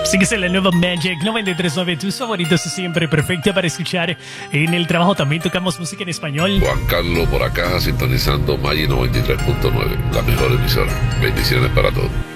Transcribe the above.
Sigues en la nueva Magic 93.9, tus favoritos siempre, perfecta para escuchar en el trabajo. También tocamos música en español. Juan Carlos por acá, sintonizando Magic 93.9, la mejor emisora. Bendiciones para todos.